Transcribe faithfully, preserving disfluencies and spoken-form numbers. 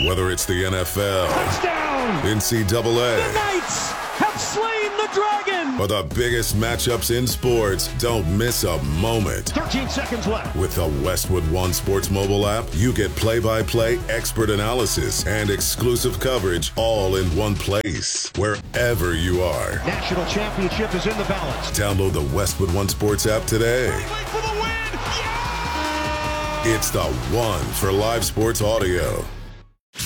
Whether it's the N F L, touchdown, N C double A, the Knights have slain the dragon, or the biggest matchups in sports, don't miss a moment. thirteen seconds left. With the Westwood One Sports mobile app, you get play-by-play expert analysis and exclusive coverage all in one place, wherever you are. National championship is in the balance. Download the Westwood One Sports app today. For the win. Yeah! It's the one for live sports audio.